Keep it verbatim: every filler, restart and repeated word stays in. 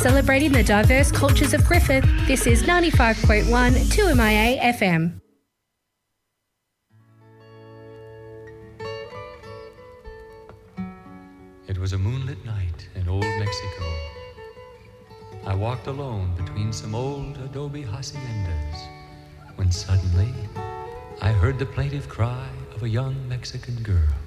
Celebrating the diverse cultures of Griffith, this is ninety-five point one two M I A F M. It was a moonlit night in old Mexico. I walked alone between some old adobe haciendas when suddenly I heard the plaintive cry of a young Mexican girl.